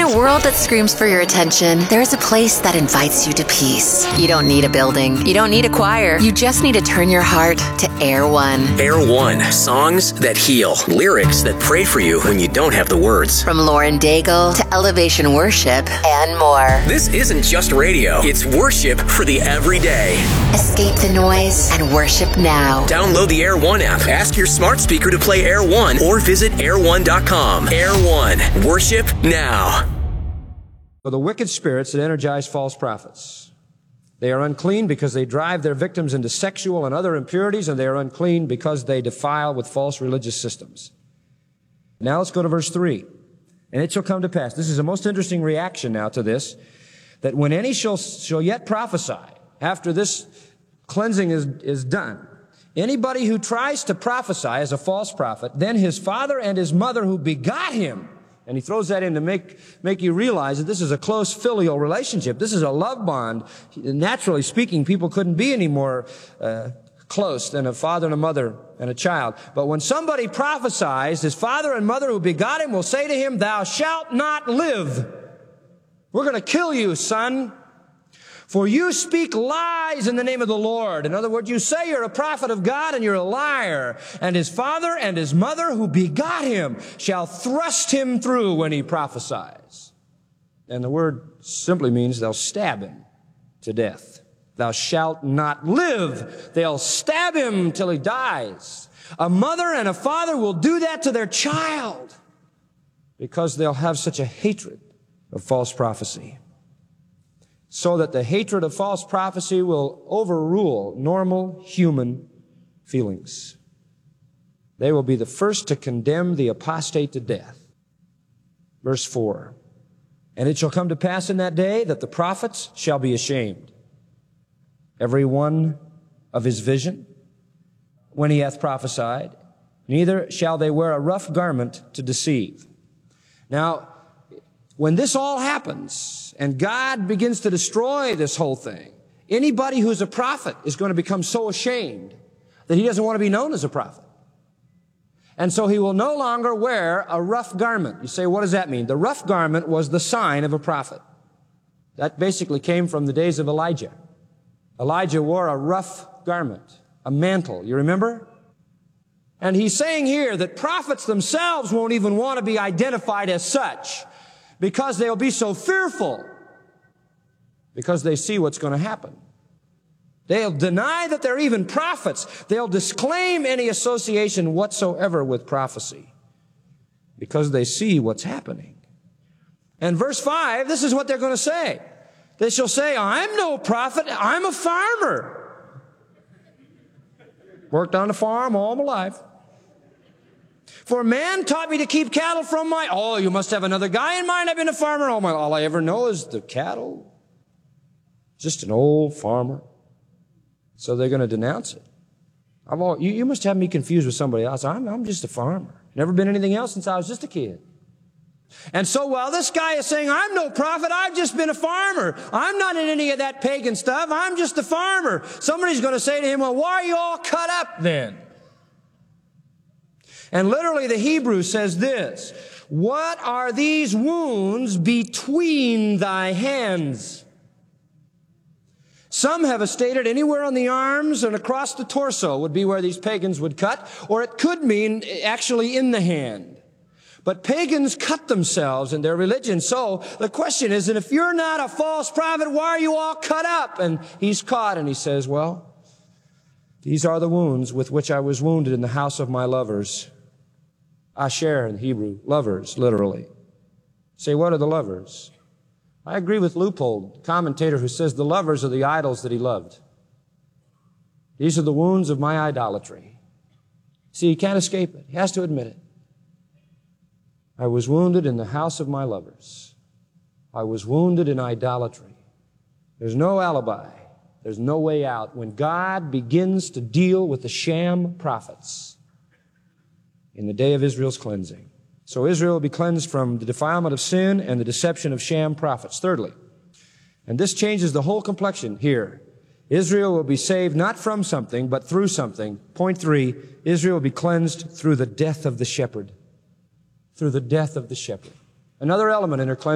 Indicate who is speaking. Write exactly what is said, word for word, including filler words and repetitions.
Speaker 1: a world that screams for your attention, there is a place that invites you to peace. You don't need a building. You don't need a choir. You just need to turn your heart to Air One.
Speaker 2: Air One. Songs that heal. Lyrics that pray for you when you don't have the words.
Speaker 1: From Lauren Daigle to Elevation Worship and more.
Speaker 2: This isn't just radio. It's worship for the everyday.
Speaker 1: Escape the noise and worship now.
Speaker 2: Download the Air One app. Ask your smart speaker to play Air One or visit air one dot com. Air One. Worship now.
Speaker 3: For the wicked spirits that energize false prophets. They are unclean because they drive their victims into sexual and other impurities, and they are unclean because they defile with false religious systems. Now let's go to verse three. And it shall come to pass. This is a most interesting reaction now to this, that when any shall, shall yet prophesy, after this cleansing is, is done, anybody who tries to prophesy as a false prophet, then his father and his mother who begot him, and he throws that in to make, make you realize that this is a close filial relationship. This is a love bond. Naturally speaking, people couldn't be any more uh, close than a father and a mother and a child. But when somebody prophesies, his father and mother who begot him will say to him, "Thou shalt not live. We're going to kill you, son. For you speak lies in the name of the Lord." In other words, you say you're a prophet of God and you're a liar. And his father and his mother who begot him shall thrust him through when he prophesies. And the word simply means they'll stab him to death. Thou shalt not live. They'll stab him till he dies. A mother and a father will do that to their child because they'll have such a hatred of false prophecy. So that the hatred of false prophecy will overrule normal human feelings. They will be the first to condemn the apostate to death. Verse four. And it shall come to pass in that day that the prophets shall be ashamed, every one of his vision, when he hath prophesied. Neither shall they wear a rough garment to deceive. Now, when this all happens, and God begins to destroy this whole thing, anybody who's a prophet is going to become so ashamed that he doesn't want to be known as a prophet. And so he will no longer wear a rough garment. You say, what does that mean? The rough garment was the sign of a prophet. That basically came from the days of Elijah. Elijah wore a rough garment, a mantle. You remember? And he's saying here that prophets themselves won't even want to be identified as such, because they'll be so fearful, because they see what's going to happen. They'll deny that they're even prophets. They'll disclaim any association whatsoever with prophecy, because they see what's happening. And verse five, this is what they're going to say. They shall say, "I'm no prophet, I'm a farmer. Worked on a farm all my life. For man taught me to keep cattle from my..." Oh, you must have another guy in mind. I've been a farmer all my... All I ever know is the cattle. Just an old farmer. So they're going to denounce it. I've all, you, you must have me confused with somebody else. I'm, I'm just a farmer. Never been anything else since I was just a kid. And so while this guy is saying, "I'm no prophet, I've just been a farmer. I'm not in any of that pagan stuff. I'm just a farmer." Somebody's going to say to him, "Well, why are you all cut up then?" And literally the Hebrew says this: "What are these wounds between thy hands?" Some have stated anywhere on the arms and across the torso would be where these pagans would cut, or it could mean actually in the hand. But pagans cut themselves in their religion. So the question is, that if you're not a false prophet, why are you all cut up? And he's caught and he says, "Well, these are the wounds with which I was wounded in the house of my lovers." Asher in Hebrew, lovers, literally. Say, what are the lovers? I agree with Leupold, commentator, who says the lovers are the idols that he loved. These are the wounds of my idolatry. See, he can't escape it. He has to admit it. I was wounded in the house of my lovers. I was wounded in idolatry. There's no alibi. There's no way out when God begins to deal with the sham prophets in the day of Israel's cleansing. So Israel will be cleansed from the defilement of sin and the deception of sham prophets. Thirdly, and this changes the whole complexion here, Israel will be saved not from something, but through something. Point three, Israel will be cleansed through the death of the shepherd. Through the death of the shepherd. Another element in her cleansing.